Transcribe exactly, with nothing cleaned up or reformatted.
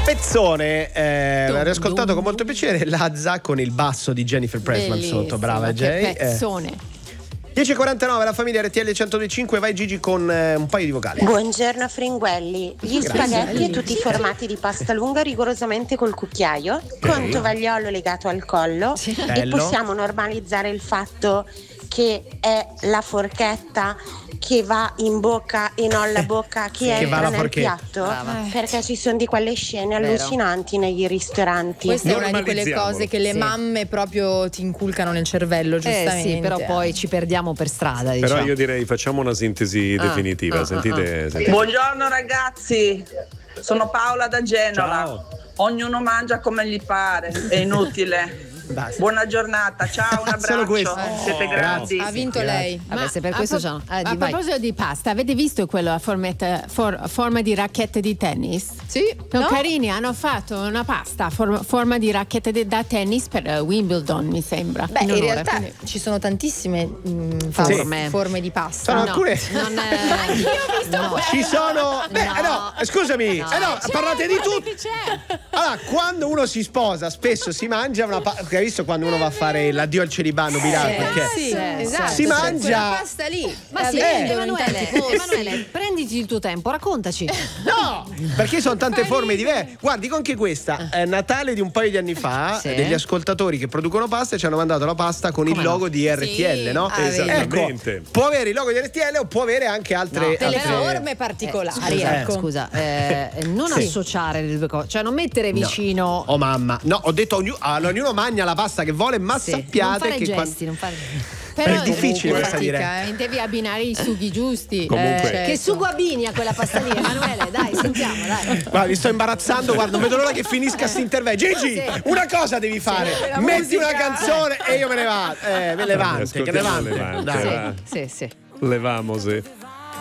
Pezzone, eh, l'ho ascoltato con molto piacere. Lazza con il basso di Jennifer Pressman sotto. Brava Jay. Pezzone. Eh. dieci e quarantanove, la famiglia R T L centodue e cinque. Vai Gigi con eh, un paio di vocali. Buongiorno Fringuelli. Gli Grazie. spaghetti e tutti i formati di pasta lunga rigorosamente col cucchiaio, con tovagliolo legato al collo, e Bello. possiamo normalizzare il fatto che è la forchetta che va in bocca e non la bocca che, Che va entra la nel forchetta. piatto. Brava. Perché ci sono di quelle scene Vero. allucinanti negli ristoranti. Questa è una di quelle Normalizziamolo. cose che le Sì. mamme proprio ti inculcano nel cervello, giustamente. Eh sì, però poi ci perdiamo per strada, diciamo. Però io direi facciamo una sintesi Ah, definitiva. ah, Sentite, ah, sentite. Buongiorno ragazzi, sono Paola da Genova. Ciao. Ognuno mangia come gli pare, è inutile. Basta. Buona giornata, ciao, un Solo abbraccio. questo. Siete Oh, grandi. Ha vinto lei. Vabbè, se per a questo pro- già. Eh, a di, vai. proposito di pasta, avete visto quello a formetta- for- forma di racchette di tennis? Sì, Sono no? carini, hanno fatto una pasta a for- forma di racchette di- da tennis per eh, Wimbledon, mi sembra. Beh, in, onore, realtà quindi- ci sono tantissime mh, Forme. forme di pasta. Sono No, alcune. Non è... Io ho visto no. quello. Ci sono. Beh, No. eh no, eh, scusami. No. Eh no, C'è, parlate di guarda tutto. che c'è. Allora, quando uno si sposa, spesso si mangia una pasta. Hai visto quando uno va a fare l'addio al celibato nubilato? Perché Sì, Sì, esatto. si Quella mangia. pasta lì. Ma la sì, vendono in Emanuele, tanti posti. Emanuele, prenditi il tuo tempo, raccontaci. No, perché sono tante forme diverse. Guardi, con anche questa, eh, Natale di un paio di anni fa, Sì. eh, degli ascoltatori che producono pasta ci hanno mandato la pasta con Come il no? logo di R T L, Sì. no? Ah, vedi. Esattamente. Ecco, può avere il logo di R T L o può avere anche altre, No, Delle altre- forme particolari, Scusa, ecco. scusa, eh, non Sì. associare le due cose, cioè non mettere vicino. Oh mamma, no, ho detto ognuno, allora, ognuno mangia la pasta che vuole, ma Sì, non sappiate fare che quando- gesti, non fare... Però è difficile comunque- questa fatica, diretta. eh. devi abbinare i sughi giusti. Comunque- certo. Che sugo abbini a quella pasta lì, Emanuele, dai, sentiamo, dai. Guarda, mi sto imbarazzando, guarda, non vedo l'ora che finisca questo intervento. Gigi, Sì. una cosa devi fare. la Metti musica. una canzone e io me ne vado. Eh, me levante, che Ascoltiamo levante. Levante, Dai. va. Sì, sì, sì. Levamose.